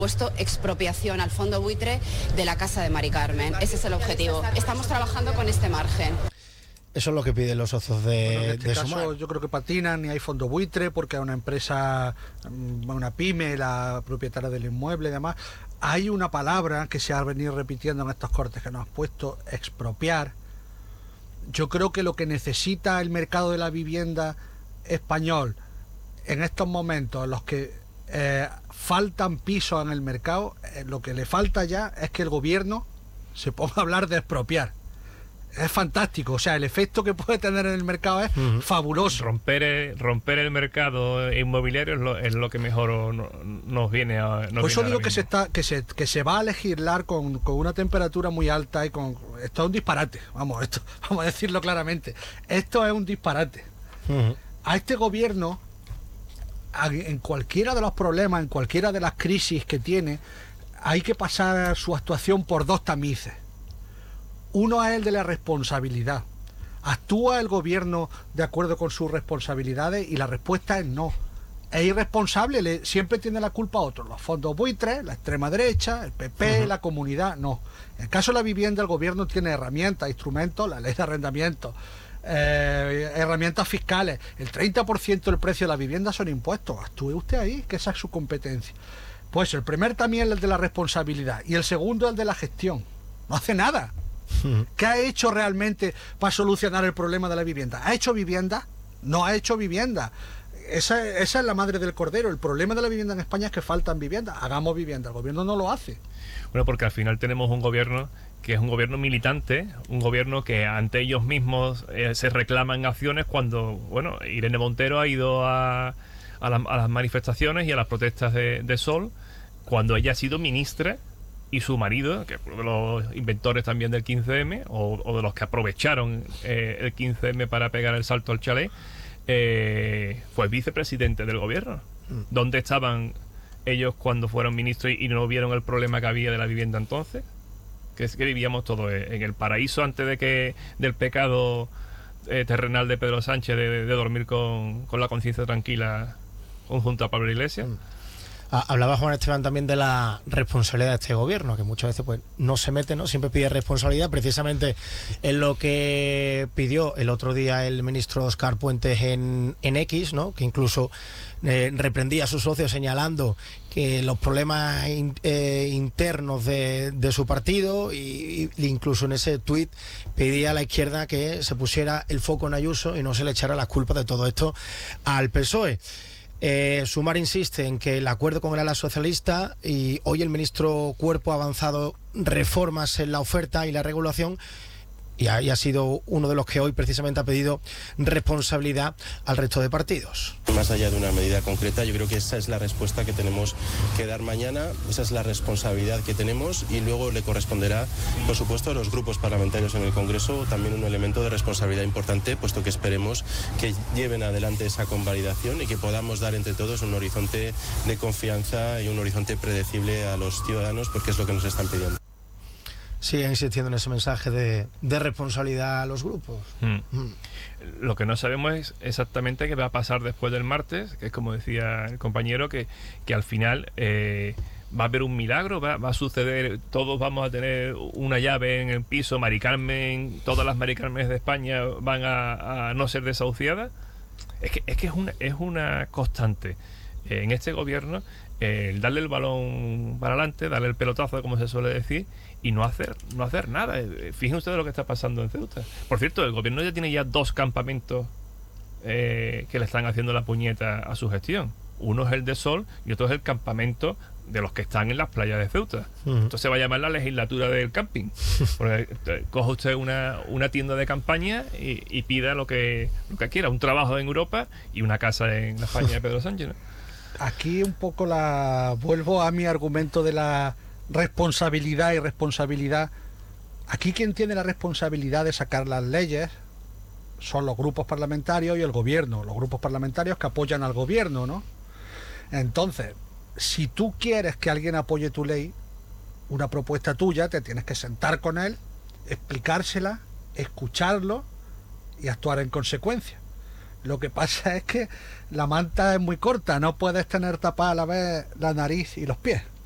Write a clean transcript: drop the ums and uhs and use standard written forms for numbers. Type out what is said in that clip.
puesto expropiación al fondo buitre de la casa de Mari Carmen. Ese es el objetivo. Estamos trabajando con este margen. Eso es lo que piden los socios de caso, Sumar. yo creo que patinan, ni hay fondo buitre, porque es una empresa, una pyme, la propietaria del inmueble y demás. Hay una palabra que se ha venido repitiendo en estos cortes que nos has puesto, expropiar. Yo creo que lo que necesita el mercado de la vivienda español en estos momentos en los que faltan pisos en el mercado, lo que le falta ya es que el gobierno se ponga a hablar de expropiar. Es fantástico, o sea, el efecto que puede tener en el mercado es fabuloso. Romper el mercado inmobiliario es lo que mejor nos viene a... Por eso digo que se va a legislar con una temperatura muy alta y con... Esto es un disparate, vamos a decirlo claramente. Esto es un disparate. A este gobierno, en cualquiera de los problemas, en cualquiera de las crisis que tiene, hay que pasar su actuación por dos tamices. Uno es el de la responsabilidad. ¿Actúa el gobierno de acuerdo con sus responsabilidades? Y la respuesta es no. Es irresponsable, siempre tiene la culpa a otros. Los fondos buitres, la extrema derecha, el PP, la comunidad, no. En el caso de la vivienda, el gobierno tiene herramientas, instrumentos, la ley de arrendamiento, herramientas fiscales. El 30% del precio de la vivienda son impuestos. Actúe usted ahí, que esa es su competencia. Pues el primer también es el de la responsabilidad y el segundo es el de la gestión. No hace nada. ¿Qué ha hecho realmente para solucionar el problema de la vivienda? ¿Ha hecho vivienda? No ha hecho vivienda. Esa es la madre del cordero. El problema de la vivienda en España es que faltan viviendas. Hagamos vivienda. El gobierno no lo hace. Bueno, porque al final tenemos un gobierno que es un gobierno militante, un gobierno que ante ellos mismos se reclaman acciones cuando, bueno, Irene Montero ha ido a las manifestaciones y a las protestas de Sol cuando ella ha sido ministra. Y su marido, que es uno de los inventores también del 15M, o de los que aprovecharon el 15M para pegar el salto al chalet, fue vicepresidente del gobierno. ¿Dónde estaban ellos cuando fueron ministros y no vieron el problema que había de la vivienda entonces? Que es que vivíamos todos en el paraíso antes del pecado terrenal de Pedro Sánchez de dormir con la conciencia tranquila junto a Pablo Iglesias. Hablaba Juan Esteban también de la responsabilidad de este gobierno, que muchas veces pues no se mete, ¿no? Siempre pide responsabilidad, precisamente en lo que pidió el otro día el ministro Óscar Puentes en X, ¿no? Que incluso reprendía a sus socios señalando que los problemas internos de su partido y incluso en ese tuit pedía a la izquierda que se pusiera el foco en Ayuso y no se le echara las culpas de todo esto al PSOE. Sumar insiste en que el acuerdo con el ala socialista y hoy el ministro Cuerpo ha avanzado reformas en la oferta y la regulación y ha sido uno de los que hoy precisamente ha pedido responsabilidad al resto de partidos. Más allá de una medida concreta, yo creo que esa es la respuesta que tenemos que dar mañana, esa es la responsabilidad que tenemos y luego le corresponderá, por supuesto, a los grupos parlamentarios en el Congreso también un elemento de responsabilidad importante, puesto que esperemos que lleven adelante esa convalidación y que podamos dar entre todos un horizonte de confianza y un horizonte predecible a los ciudadanos, porque es lo que nos están pidiendo. Siguen insistiendo en ese mensaje de responsabilidad a los grupos. Lo que no sabemos es exactamente qué va a pasar después del martes, que es como decía el compañero, que al final va a haber un milagro, va a suceder, todos vamos a tener una llave en el piso, Mari Carmen, todas las Mari Carmen de España van a no ser desahuciadas. Es que es una constante en este gobierno, darle el balón para adelante, darle el pelotazo, como se suele decir, y no hacer nada. Fíjense ustedes lo que está pasando en Ceuta. Por cierto, el gobierno ya tiene 2 campamentos que le están haciendo la puñeta a su gestión. Uno es el de Sol y otro es el campamento de los que están en las playas de Ceuta. Entonces se va a llamar la legislatura del camping. Porque coja usted una tienda de campaña y pida lo que quiera, un trabajo en Europa y una casa en la España de Pedro Sánchez, ¿no? Aquí un poco vuelvo a mi argumento de la responsabilidad y responsabilidad. Aquí quien tiene la responsabilidad de sacar las leyes son los grupos parlamentarios y el gobierno, los grupos parlamentarios que apoyan al gobierno, ¿no? Entonces, si tú quieres que alguien apoye tu ley, una propuesta tuya, te tienes que sentar con él, explicársela, escucharlo y actuar en consecuencia. Lo que pasa es que la manta es muy corta, no puedes tener tapada a la vez la nariz y los pies.